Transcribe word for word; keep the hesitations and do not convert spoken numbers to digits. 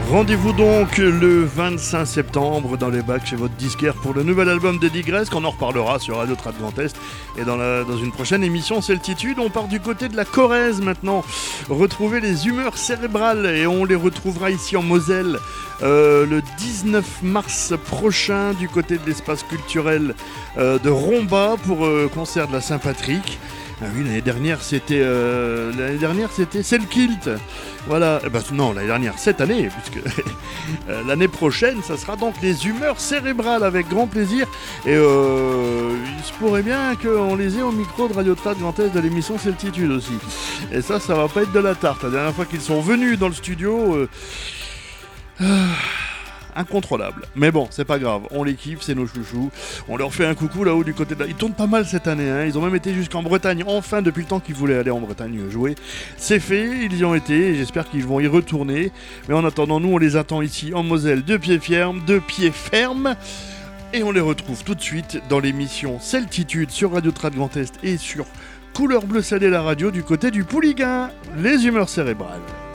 Rendez-vous donc le vingt-cinq septembre dans les bacs chez votre disquaire pour le nouvel album de Digress, qu'on en reparlera sur Radio Trad Grand Est. Et dans, la, dans une prochaine émission Celtitude, on part du côté de la Corrèze maintenant. Retrouver les humeurs cérébrales, et on les retrouvera ici en Moselle euh, le dix-neuf mars prochain du côté de l'espace culturel euh, de Romba pour euh, concert de la Saint-Patrick. Ah oui, l'année dernière c'était euh, l'année dernière c'était Selkilt. Voilà, eh ben, non, l'année dernière, cette année, puisque euh, l'année prochaine, ça sera donc les humeurs cérébrales avec grand plaisir. Et euh, il se pourrait bien qu'on les ait au micro de Radio Trad Grand Est de l'émission Celtitude aussi. Et ça, ça va pas être de la tarte. La dernière fois qu'ils sont venus dans le studio, euh, euh, incontrôlable. Mais bon, c'est pas grave, on les kiffe, c'est nos chouchous. On leur fait un coucou là-haut du côté de la... Ils tournent pas mal cette année, hein. Ils ont même été jusqu'en Bretagne, enfin, depuis le temps qu'ils voulaient aller en Bretagne jouer. C'est fait, ils y ont été, et j'espère qu'ils vont y retourner. Mais en attendant, nous, on les attend ici en Moselle, de pied ferme, de pied ferme. Et on les retrouve tout de suite dans l'émission Celtitude sur Radio Trad Grand Est et sur Couleur Bleu Salé la radio du côté du Pouliguen, les humeurs cérébrales.